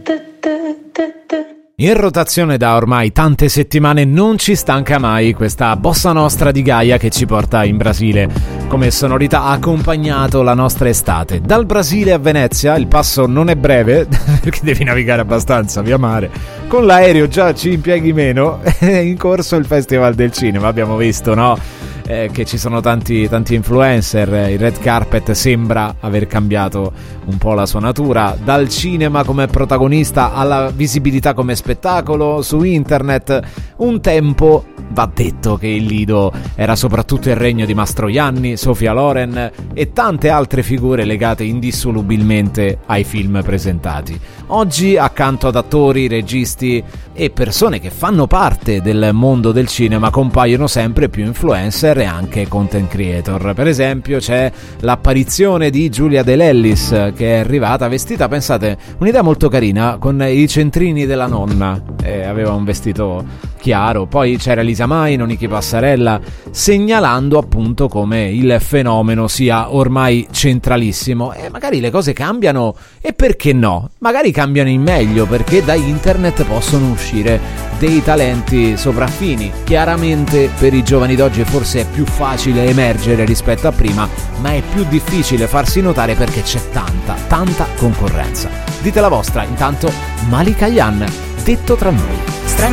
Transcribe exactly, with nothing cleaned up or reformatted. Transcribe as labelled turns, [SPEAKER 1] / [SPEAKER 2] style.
[SPEAKER 1] In rotazione da ormai tante settimane non ci stanca mai questa bossa nostra di Gaia che ci porta in Brasile. Come sonorità ha accompagnato la nostra estate. Dal Brasile a Venezia il passo non è breve, perché devi navigare abbastanza via mare. Con l'aereo già ci impieghi meno. È in corso il Festival del Cinema, abbiamo visto, no? Eh, che ci sono tanti, tanti influencer. Il red carpet sembra aver cambiato un po' la sua natura, dal cinema come protagonista alla visibilità come spettacolo su internet. Un tempo, va detto, che il Lido era soprattutto il regno di Mastroianni, Sofia Loren e tante altre figure legate indissolubilmente ai film presentati. Oggi, accanto ad attori, registi e persone che fanno parte del mondo del cinema, compaiono sempre più influencer e anche content creator. Per esempio c'è l'apparizione di Giulia De Lellis, che è arrivata vestita, pensate, un'idea molto carina, con i centrini della nonna, e aveva un vestito chiaro. Poi c'era Elisa Maino, Niki Passarella, segnalando appunto come il fenomeno sia ormai centralissimo. E magari le cose cambiano, e perché no? Magari cambiano in meglio, perché da internet possono uscire dei talenti sopraffini. Chiaramente per i giovani d'oggi forse è più facile emergere rispetto a prima, ma è più difficile farsi notare perché c'è tanta, tanta concorrenza. Dite la vostra, intanto Malika Ayane, Detto tra noi.